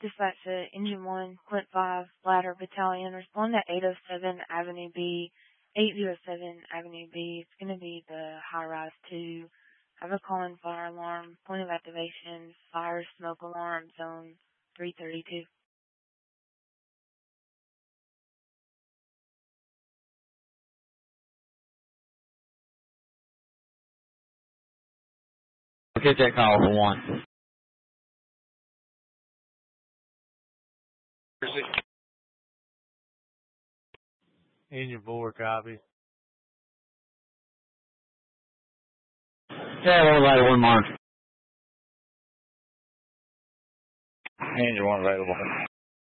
Dispatch to Engine 1, Clint 5, Ladder Battalion. Respond to 807 Avenue B. 807 Avenue B. It's going to be the high-rise 2. Have a call-in fire alarm. Point of activation, fire smoke alarm, zone 332. Get that call for 1. Engine 4, copy. Yeah, 1 Ladder, 1 Mark. Engine 1 available.